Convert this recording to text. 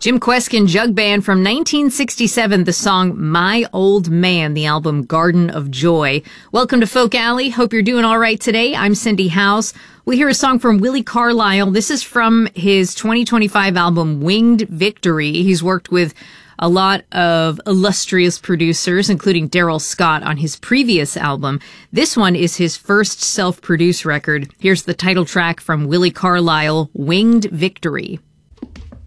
Jim Kweskin Jug Band from 1967, the song My Old Man, the album Garden of Joy. Welcome to Folk Alley. Hope you're doing all right today. I'm Cindy House. We hear a song from Willie Carlisle. This is from his 2025 album Winged Victory. He's worked with a lot of illustrious producers, including Daryl Scott on his previous album. This one is his first self-produced record. Here's the title track from Willie Carlisle, Winged Victory.